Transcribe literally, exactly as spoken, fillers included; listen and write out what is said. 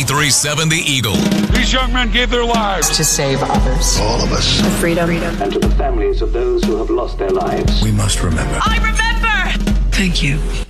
three seven The Eagle. These young men gave their lives to save others. All of us. For freedom. freedom. And to the families of those who have lost their lives. We must remember. I remember! Thank you.